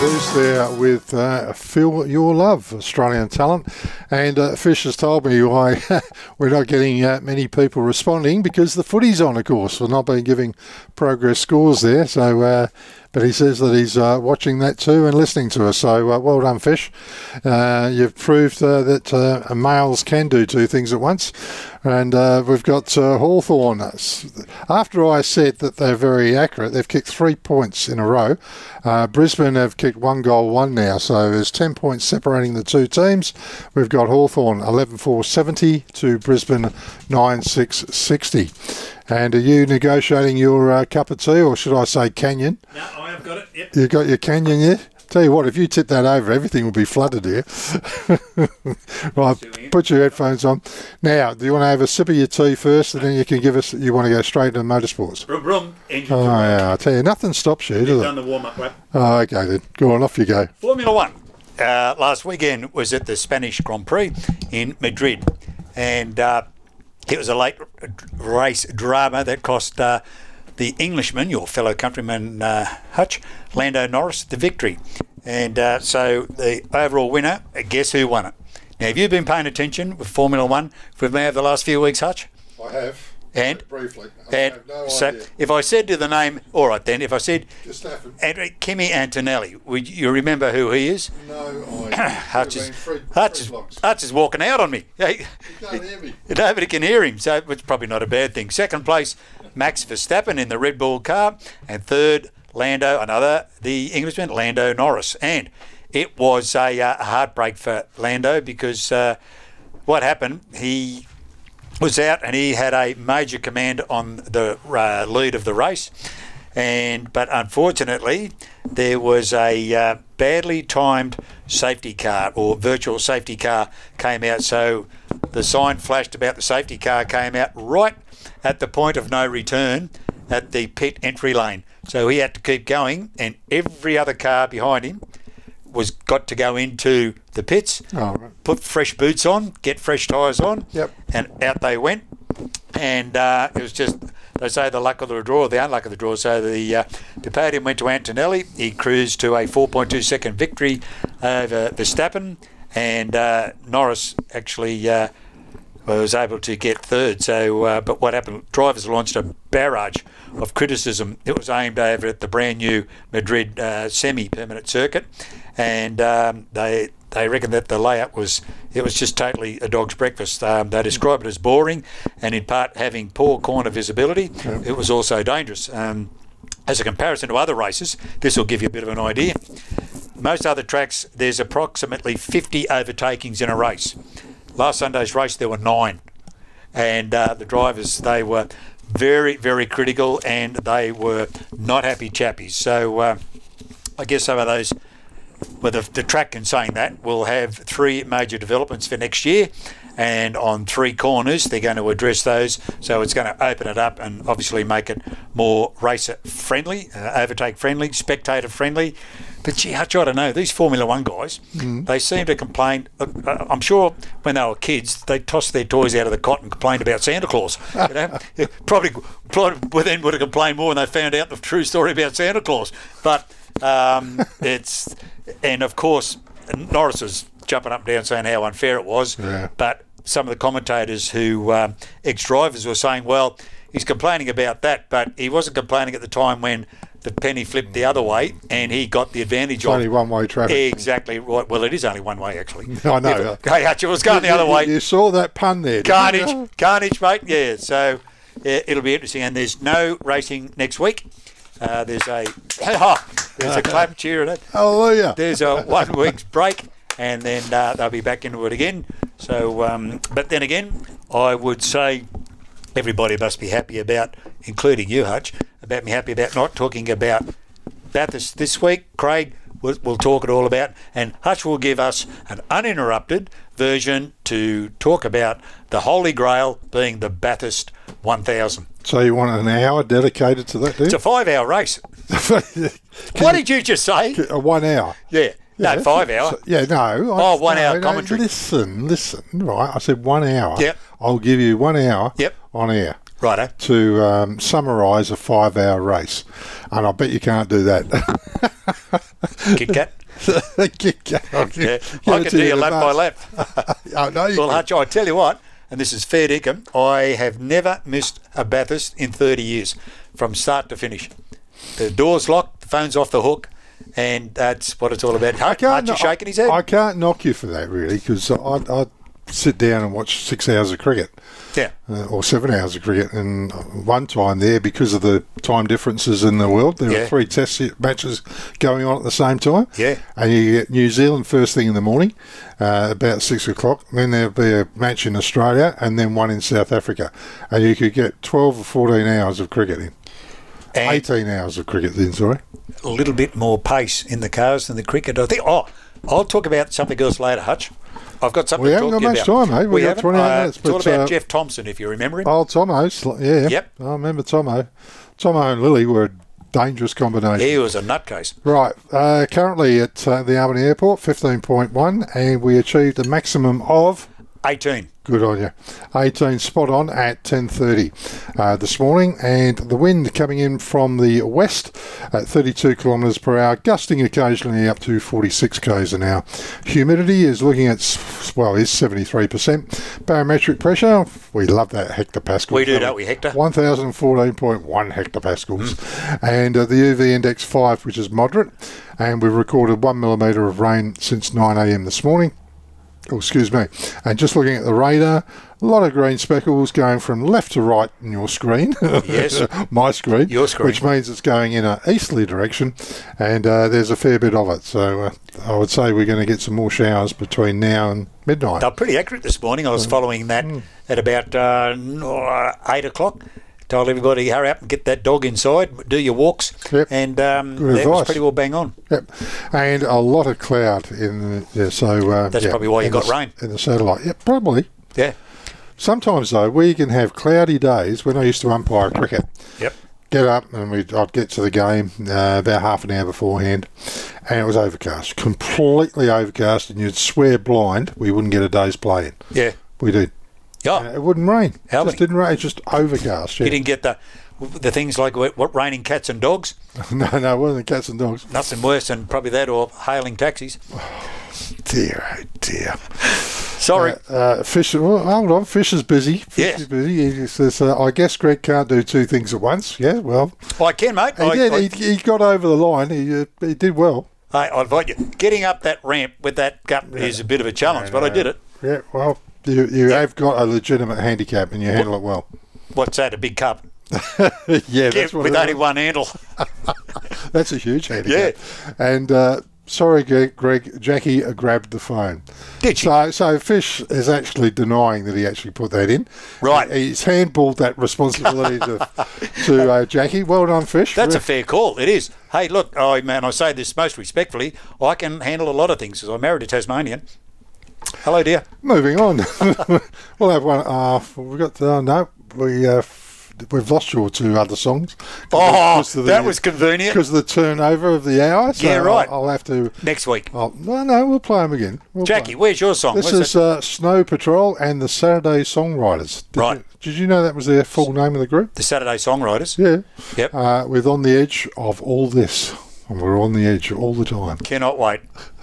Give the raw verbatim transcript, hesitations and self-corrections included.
Bruce there with uh, Feel Your Love, Australian talent. And uh, Fish has told me why we're not getting uh, many people responding, because the footy's on, of course. We've not been giving progress scores there. So, uh, but he says that he's uh, watching that too and listening to us. So uh, well done, Fish. Uh, you've proved uh, that uh, males can do two things at once. And uh, we've got uh, Hawthorn. After I said that they're very accurate, they've kicked three points in a row. Uh, Brisbane have kicked one goal, one now. So there's ten points separating the two teams. We've got Hawthorn eleven four seventy to Brisbane nine six sixty. And are you negotiating your uh, cup of tea, or should I say canyon? No, I have got it. Yep. You got your canyon yet? Tell you what, if you tip that over, everything will be flooded here. Right, put your headphones on. Now, do you want to have a sip of your tea first, and then you can give us, you want to go straight into motorsports? Brum, brum, engine. Oh, yeah, I tell you, nothing stops you, does You've it? done the warm-up, right? Oh, okay, then. Go on, off you go. Formula One. Uh, last weekend was at the Spanish Grand Prix in Madrid. And uh, it was a late race drama that cost uh, the Englishman, your fellow countryman uh, Hutch, Lando Norris, the victory. And uh, so the overall winner, guess who won it? Now, have you been paying attention with Formula One for over the last few weeks, Hutch? I have. And? Briefly. I And have no so idea. if I said to the name, all right then, if I said Verstappen. Andrew, Kimi Antonelli, would you remember who he is? No idea. Hutch is, Fred, Hutch, is, Fred Vlogs. Hutch is walking out on me. Hey, You can't hear me. nobody can hear him, so it's probably not a bad thing. Second place, Max Verstappen in the Red Bull car. And third, Lando, another, the Englishman, Lando Norris. And it was a uh, heartbreak for Lando because uh, what happened, he was out and he had a major command on the uh, lead of the race. And but unfortunately, there was a uh, badly timed safety car, or virtual safety car came out. So the sign flashed about the safety car came out right at the point of no return at the pit entry lane. So he had to keep going, and every other car behind him was got to go into the pits, Oh, right. put fresh boots on, get fresh tyres on, Yep. and out they went. And uh, it was just, they say, the luck of the draw, the unluck of the draw. So the uh, the podium went to Antonelli. He cruised to a four point two second victory over Verstappen, and uh, Norris actually uh, was able to get third. So, uh, but what happened? Drivers launched a barrage of criticism. It was aimed over at the brand new Madrid uh, semi-permanent circuit, and um, they they reckon that the layout was it was just totally a dog's breakfast. Um, they describe it as boring, and in part having poor corner visibility. Yeah. It was also dangerous. Um, as a comparison to other races, this will give you a bit of an idea. Most other tracks, there's approximately fifty overtakings in a race. Last Sunday's race, there were nine. And uh, the drivers, they were very, very critical, and they were not happy chappies. So uh, I guess some of those, well, the, the track in saying that will have three major developments for next year. And on three corners, they're going to address those. So it's going to open it up and obviously make it more racer friendly, uh, overtake friendly, spectator friendly. But gee, I try to know, these Formula One guys, Mm. they seem to complain. Uh, uh, I'm sure when they were kids, they tossed their toys out of the cot and complained about Santa Claus. You know? probably, probably then would have complained more when they found out the true story about Santa Claus. But um, it's, and of course, Norris was jumping up and down saying how unfair it was. Yeah. But some of the commentators who, um, ex-drivers, were saying, well, he's complaining about that, but he wasn't complaining at the time when the penny flipped the other way and he got the advantage It's of only one-way traffic. Exactly right. Well, it is only one way, actually. I know. If, hey, Hutch, it was going the You- other you- way. You saw that pun there, didn't you? Carnage, carnage, mate. Yeah, so yeah, it'll be interesting. And there's no racing next week. Uh, there's a there's a clap cheer in it. Hallelujah. There's a one week's break, and then uh, they'll be back into it again. So, um, but then again, I would say everybody must be happy about, including you, Hutch, about me happy about not talking about Bathurst this week. Craig will we'll talk it all about, and Hutch will give us an uninterrupted version to talk about the Holy Grail being the Bathurst one thousand. So you want an hour dedicated to that, do you? It's a five-hour race. What did you just say? Uh, one hour. Yeah. Yeah. No, five hour. So- yeah, no. I- Oh, one no, hour no, commentary. Listen, listen. Right, I said one hour. Yep. I'll give you one hour Yep. on air Righto. to um, summarise a five-hour race, and I bet you can't do that. Kit Kat. Kit Kat. Yeah. I can do you lap by lap. I know you Well, can. Hutch, I tell you what, and this is fair dinkum, I have never missed a Bathurst in thirty years, from start to finish. The door's locked, the phone's off the hook, and that's what it's all about. I can't, Hutch is shaking his head. I can't knock you for that, really, because I, I sit down and watch six hours of cricket. Yeah. Uh, or seven hours of cricket, and one time there, because of the time differences in the world, there Yeah. were three test matches going on at the same time. Yeah. And you get New Zealand first thing in the morning, uh, about six o'clock. Then there'll be a match in Australia, and then one in South Africa, and you could get twelve or fourteen hours of cricket in. And eighteen hours of cricket then, sorry. a little bit more pace in the cars than the cricket, I think. Oh, I'll talk about something else later, Hutch. I've got something We to haven't talk got to you much about. time, eh? We We got haven't. twenty-eight Uh, minutes, It's all but, about uh, Jeff Thompson, if you remember him. Oh, Tomo. sl- Yeah. Yep. I remember Tomo. Tomo and Lily were a dangerous combination. He was a nutcase. Right. Uh, currently at uh, the Albany Airport, fifteen point one, and we achieved a maximum of... eighteen. Good on you. eighteen spot on at ten thirty uh, this morning, and the wind coming in from the west at thirty-two kilometres per hour, gusting occasionally up to forty-six k's an hour. Humidity is looking at, s- well, is seventy-three percent. Barometric pressure, we love that hectopascal. We do, don't we, Hector? one thousand fourteen point one hectopascals. Mm. And uh, the U V index five, which is moderate, and we've recorded one millimetre of rain since nine a m this morning. Oh, excuse me. And just looking at the radar, a lot of green speckles going from left to right in your screen. Yes. My screen. Your screen. Which means it's going in an easterly direction, and uh, there's a fair bit of it. So uh, I would say we're going to get some more showers between now and midnight. They're pretty accurate this morning. I was following that at about uh, eight o'clock. Told everybody, hurry up and get that dog inside, do your walks, Yep. and um, Good that was advice. pretty well bang on. Yep. And a lot of cloud in the, yeah, so uh, That's yeah, probably why you in got the, rain. in the satellite. Yep, probably. Yeah. Sometimes though, we can have cloudy days. When I used to umpire cricket, Yep. get up and we'd, I'd get to the game uh, about half an hour beforehand, and it was overcast, completely overcast, and you'd swear blind we wouldn't get a day's play in. Yeah. We did. Yeah. Uh, it wouldn't rain. How It just many? didn't rain. It's just overcast. Yeah. You didn't get the the things like what, what raining cats and dogs. no, no, it wasn't cats and dogs. Nothing worse than probably that, or hailing taxis. Dear, oh dear. Sorry. Uh, uh, Fish, well, hold on. Fish is busy. Fish Yes. is busy. He says, uh, I guess Greg can't do two things at once. Yeah, well, I can, mate. he I, did. I, he, he got over the line. He, uh, he did well. I, I invite you. Getting up that ramp with that cup is a bit of a challenge, but I did it. Yeah, well, you, you have got a legitimate handicap and you handle it well. What's that? A big cup? yeah, that's Yeah, what with it only is. one handle. That's a huge handicap. And uh, sorry, Greg, Greg, Jackie uh, grabbed the phone. Did she? So, so Fish is actually denying that he actually put that in. Right. He- He's handballed that responsibility to, to uh, Jackie. Well done, Fish. That's a fair call. It is. Hey, look, oh man, I say this most respectfully. I can handle a lot of things because I'm married to Tasmanian. Hello, dear. Moving on. We'll have one. Uh, we've got, uh, no, we, uh, f- we've lost your two other songs. Oh, Because of the- that was convenient. Because of the turnover of the hour. So Yeah, right. I'll, I'll have to. Next week. Oh, no, no, we'll play them again. We'll play Jackie, 'em. where's your song? This Where's is that? uh, Snow Patrol and the Saturday Songwriters. Did Right. You, did you know that was their full name of the group? The Saturday Songwriters. Yeah. Yep. Uh, with On the Edge of All This. And we're on the edge all the time. Cannot wait.